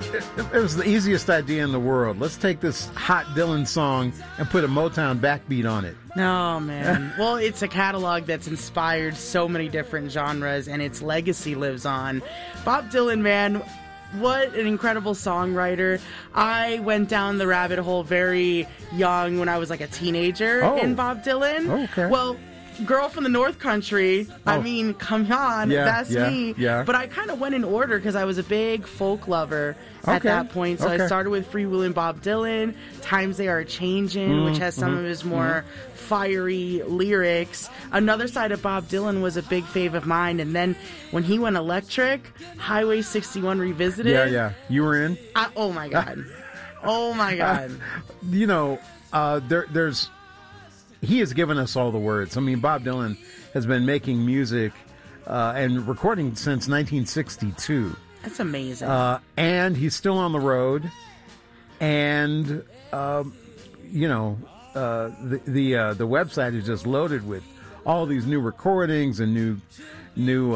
it was the easiest idea in the world. Let's take this hot Dylan song and put a Motown backbeat on it. No, man. Well, it's a catalog that's inspired so many different genres, and its legacy lives on. Bob Dylan, man, what an incredible songwriter. I went down the rabbit hole very young when I was like a teenager in Bob Dylan. Oh, okay. Well, Girl from the North Country, I mean, come on, that's me. Yeah. But I kind of went in order because I was a big folk lover at that point. So I started with Freewheelin' Bob Dylan, Times They Are Changin', which has some of his more fiery lyrics. Another side of Bob Dylan was a big fave of mine. And then when he went electric, Highway 61 Revisited. Yeah. You were in? Oh, my God. Oh, my God. You know, there's... He has given us all the words. I mean, Bob Dylan has been making music and recording since 1962. That's amazing. And he's still on the road. And, you know, the website is just loaded with all these new recordings and new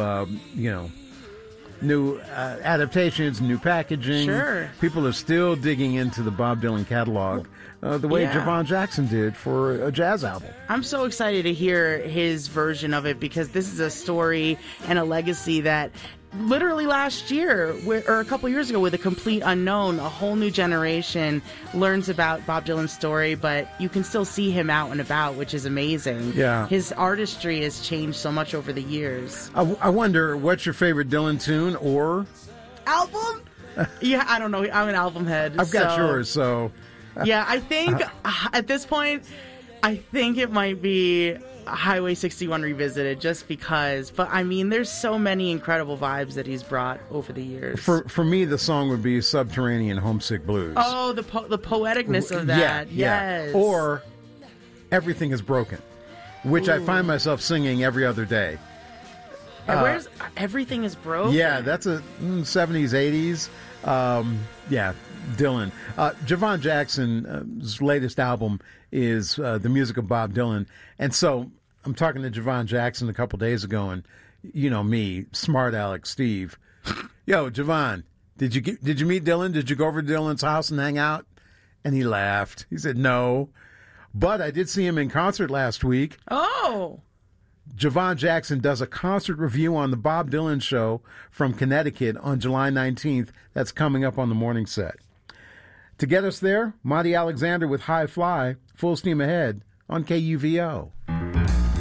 adaptations, new packaging. Sure. People are still digging into the Bob Dylan catalog the way Javon Jackson did for a jazz album. I'm so excited to hear his version of it because this is a story and a legacy that literally last year, or a couple years ago, with A Complete Unknown, a whole new generation learns about Bob Dylan's story, but you can still see him out and about, which is amazing. Yeah. His artistry has changed so much over the years. I wonder, what's your favorite Dylan tune or album? Yeah, I don't know. I'm an album head. I've got yours, so... Yeah, I think at this point, I think it might be Highway 61 Revisited just because. But I mean, there's so many incredible vibes that he's brought over the years. For me, the song would be Subterranean Homesick Blues. Oh, the poeticness of that. Yeah. Yes. Or Everything Is Broken, which I find myself singing every other day. Where's Everything Is Broken? Yeah, that's a 70s, 80s. Yeah, Dylan. Javon Jackson's latest album is the music of Bob Dylan. And so I'm talking to Javon Jackson a couple days ago, and you know me, smart Alex Steve. Yo, Javon, did you meet Dylan? Did you go over to Dylan's house and hang out? And he laughed. He said, no. But I did see him in concert last week. Oh. Javon Jackson does a concert review on the Bob Dylan Show from Connecticut on July 19th. That's coming up on the morning set. To get us there, Monty Alexander with High Fly, full steam ahead on KUVO.